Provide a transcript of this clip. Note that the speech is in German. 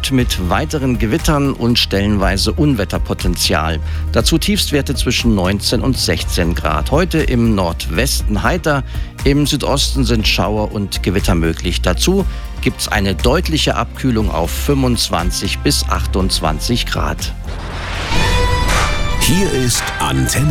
mit weiteren Gewittern und stellenweise Unwetterpotenzial. Dazu Tiefstwerte zwischen 19 und 16 Grad. Heute im Nordwesten heiter, im Südosten sind Schauer und Gewitter möglich. Dazu gibt es eine deutliche Abkühlung auf 25 bis 28 Grad. Hier ist Antenne